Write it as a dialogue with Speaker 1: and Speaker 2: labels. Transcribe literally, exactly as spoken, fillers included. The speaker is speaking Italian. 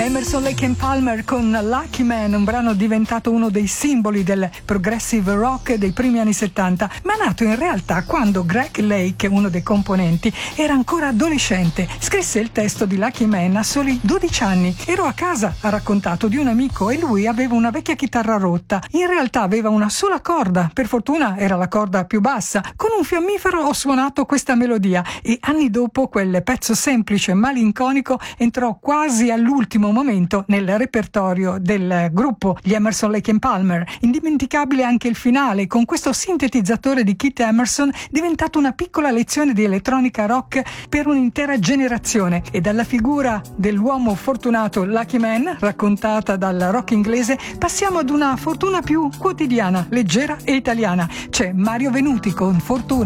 Speaker 1: Emerson, Lake and Palmer con Lucky Man, un brano diventato uno dei simboli del progressive rock dei primi anni settanta, ma nato in realtà quando Greg Lake, uno dei componenti, era ancora adolescente. Scrisse il testo di Lucky Man a soli dodici anni. Ero a casa, ha raccontato, di un amico e lui aveva una vecchia chitarra rotta. In realtà aveva una sola corda, per fortuna era la corda più bassa. Con un fiammifero ho suonato questa melodia e anni dopo quel pezzo semplice e malinconico entrò quasi all'ultimo momento nel repertorio del gruppo, gli Emerson, Lake and Palmer. Indimenticabile anche il finale, con questo sintetizzatore di Keith Emerson diventato una piccola lezione di elettronica rock per un'intera generazione. E dalla figura dell'uomo fortunato Lucky Man, raccontata dal rock inglese, passiamo ad una fortuna più quotidiana, leggera e italiana. C'è Mario Venuti con Fortuna.